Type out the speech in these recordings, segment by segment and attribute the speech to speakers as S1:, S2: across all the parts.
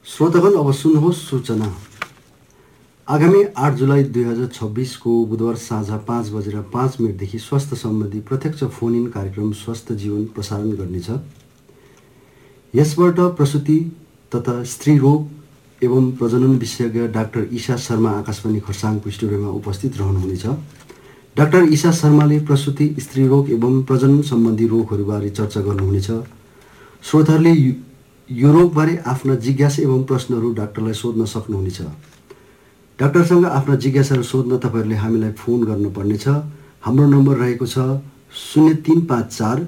S1: श्रोतागण अब सुन्नुहोस् सूचना। आगामी 8 जुलाई 2026 को बुधबार साँझ 5:05 स्वास्थ्य सम्बन्धी प्रत्यक्ष फोन इन कार्यक्रम स्वस्थ जीवन प्रसारण गर्नेछ। यसबाट प्रसूति तथा स्त्री रोग एवं प्रजनन विशेषज्ञ डाक्टर ईशा शर्मा आकाशवाणी खरसाङको स्टुडियोमा उपस्थित रहनुहुनेछ। डाक्टर ईशा शर्माले प्रसूति, स्त्री रोग एवं प्रजनन सम्बन्धी रोगहरूबारे चर्चा गर्नुहुनेछ। श्रोताहरूले यो रोगबारे आफ्ना जिज्ञासा एवं प्रश्नहरू डाक्टरलाई सोध्न सक्नुहुनेछ। डाक्टरसँग आफ्ना जिज्ञासाहरू सोध्न तपाईहरूले हामीलाई फोन गर्नुपर्नेछ। हाम्रो नम्बर रहेको छ 0354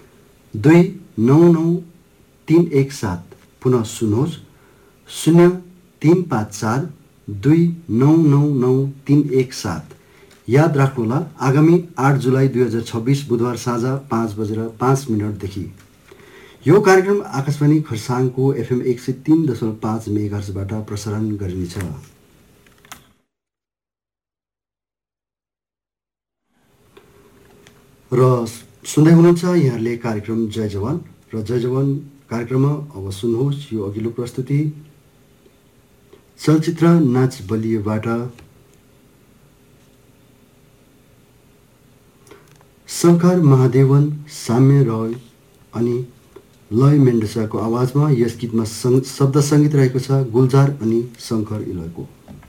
S1: 299 317। पुनः सुन्नुहोस् 0354 299 317। याद राख्नुहोला, आगामी 8 जुलाई 2026 बुधबार साँझ 5:05 यो कार्यक्रम आकाशवाणी खरसाङको FM 103.5 मेगाहर्जबाट प्रसारण गरिनेछ। र सुन्दै हुनुहुन्छ यहाँले कार्यक्रम जय जवान र जय जवान कार्यक्रममा अब सुन्नुहोस् यो अघिल्लो प्रस्तुति चलचित्र नाच बलिएबाट शङ्कर महादेवन, साम्य रोय अनि लय मेन्डोसाको आवाजमा। यस गीतमा शब्द सङ्गीत रहेको छ गुलजार अनि शङ्कर इलोयको।